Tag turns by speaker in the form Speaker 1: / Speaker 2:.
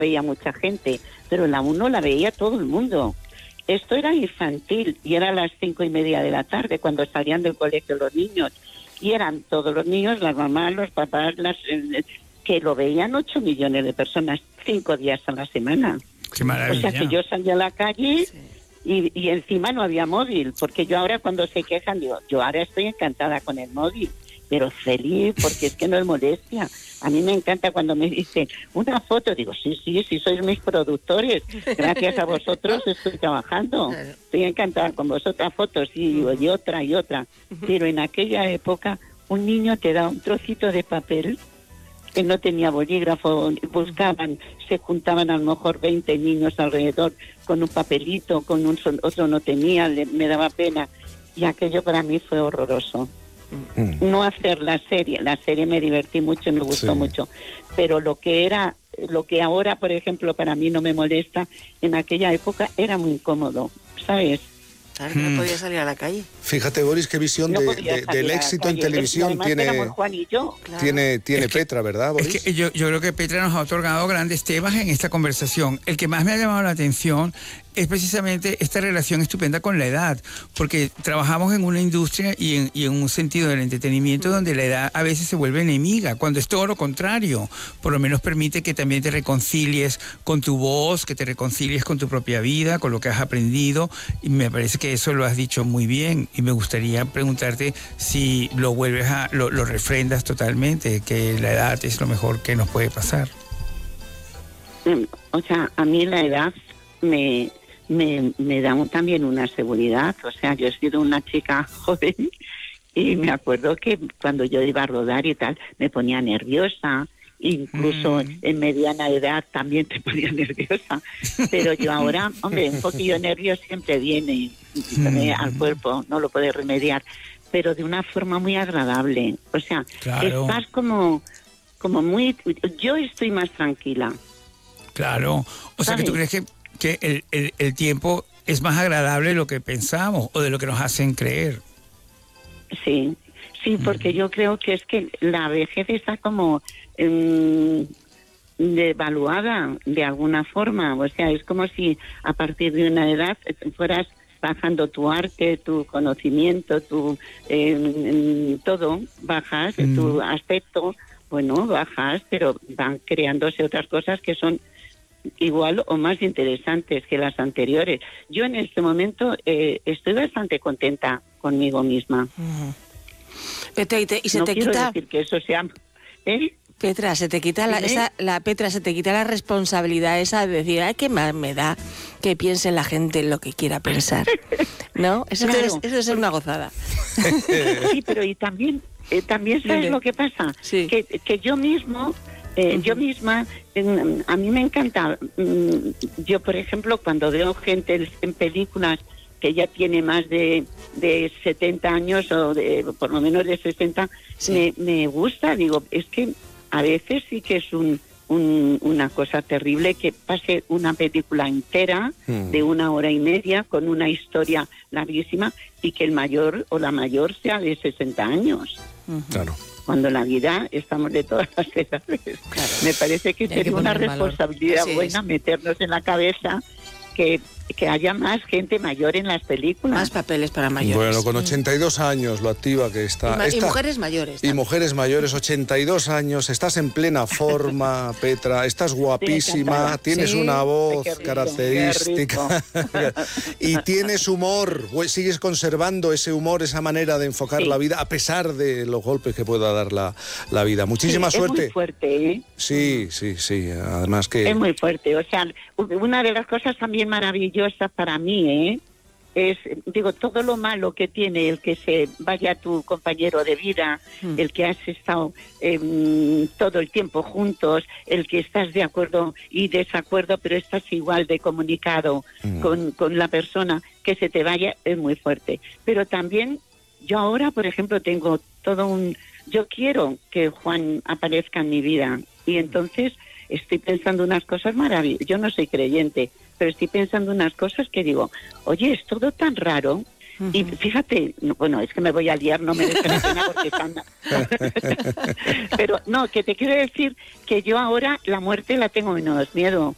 Speaker 1: veía mucha gente, pero la 1 la veía todo el mundo. Esto era infantil y era a las 5:30 de la tarde cuando salían del colegio los niños. Y eran todos los niños, las mamás, los papás, que lo veían 8 millones de personas, 5 días a la semana.
Speaker 2: ¡Qué maravilla!
Speaker 1: O sea que yo salía a la calle y encima no había móvil, porque yo ahora cuando se quejan digo, yo ahora estoy encantada con el móvil, pero feliz porque es que no es molestia. A mí me encanta cuando me dicen una foto, digo, sí, sois mis productores, gracias a vosotros estoy trabajando, estoy encantada con vosotras fotos, y otra, pero en aquella época un niño te da un trocito de papel, que no tenía bolígrafo, buscaban, se juntaban a lo mejor 20 niños alrededor con un papelito, otro no tenía, me daba pena, y aquello para mí fue horroroso. No hacer la serie me divertí mucho y me gustó mucho, pero lo que ahora, por ejemplo, para mí no me molesta, en aquella época era muy incómodo, ¿sabes?
Speaker 3: Claro, no podía salir a la calle.
Speaker 4: Fíjate, Boris, qué visión del éxito en televisión tiene,
Speaker 1: Juan y yo. Claro.
Speaker 4: tiene Petra, ¿verdad, Boris?
Speaker 2: Es que yo creo que Petra nos ha otorgado grandes temas en esta conversación. El que más me ha llamado la atención es precisamente esta relación estupenda con la edad, porque trabajamos en una industria y en un sentido del entretenimiento donde la edad a veces se vuelve enemiga, cuando es todo lo contrario. Por lo menos permite que también te reconcilies con tu voz, que te reconcilies con tu propia vida, con lo que has aprendido, y me parece que eso lo has dicho muy bien, y me gustaría preguntarte si lo lo refrendas totalmente, que la edad es lo mejor que nos puede pasar.
Speaker 1: O sea, a mí la edad me da también una seguridad. O sea, yo he sido una chica joven y me acuerdo que cuando yo iba a rodar y tal, me ponía nerviosa. Incluso en mediana edad también te ponía nerviosa. Pero yo ahora, hombre, un poquillo de nervios siempre viene al cuerpo, no lo puedes remediar. Pero de una forma muy agradable. O sea, estás como muy... Yo estoy más tranquila.
Speaker 2: Claro. O sea, ¿sabes? Que tú crees que el tiempo es más agradable de lo que pensamos o de lo que nos hacen creer.
Speaker 1: Sí, porque yo creo que es que la vejez está como devaluada de alguna forma. O sea, es como si a partir de una edad fueras bajando tu arte, tu conocimiento, todo, bajas, tu aspecto, bueno, bajas, pero van creándose otras cosas que son igual o más interesantes que las anteriores. Yo en este momento estoy bastante contenta conmigo misma.
Speaker 3: Y se
Speaker 1: no
Speaker 3: te
Speaker 1: quiero
Speaker 3: quita...
Speaker 1: decir que eso sea...
Speaker 3: Petra, se te quita Petra, se te quita la responsabilidad esa de decir, ay, qué más me da que piense la gente lo que quiera pensar, ¿no? Eso, claro. Eso es una gozada.
Speaker 1: Sí, pero y también ¿sabes lo que pasa?
Speaker 3: Sí.
Speaker 1: Que yo mismo... Yo misma, a mí me encanta, yo por ejemplo cuando veo gente en películas que ya tiene más de 70 años o por lo menos de 60, me gusta, digo, es que a veces sí que es una cosa terrible que pase una película entera de 1 hora y media con una historia larguísima y que el mayor o la mayor sea de 60 años.
Speaker 4: Claro.
Speaker 1: Cuando la vida estamos de todas las edades. Claro. Me parece que sería una responsabilidad buena meternos en la cabeza que haya más gente mayor en las películas.
Speaker 3: Más papeles para mayores.
Speaker 4: Bueno, con 82 años lo activa que está...
Speaker 3: Y mujeres mayores.
Speaker 4: Y mujeres mayores, 82 años, estás en plena forma, Petra, estás guapísima, tienes una voz característica y tienes humor, sigues conservando ese humor, esa manera de enfocar la vida, a pesar de los golpes que pueda dar la vida. Muchísima suerte.
Speaker 1: Es muy fuerte, ¿eh?
Speaker 4: Sí, además que...
Speaker 1: Es muy fuerte, o sea, una de las cosas también maravillosas para mí, es, digo, todo lo malo que tiene el que se vaya tu compañero de vida, el que has estado todo el tiempo juntos, el que estás de acuerdo y desacuerdo, pero estás igual de comunicado con la persona, que se te vaya, es muy fuerte. Pero también, yo ahora, por ejemplo, tengo yo quiero que Juan aparezca en mi vida, y entonces estoy pensando unas cosas maravillosas. Yo no soy creyente, pero estoy pensando unas cosas que digo, oye, es todo tan raro. Y fíjate, bueno, es que me voy a liar, no merece la pena porque están... Pero no, que te quiero decir que yo ahora la muerte la tengo menos miedo.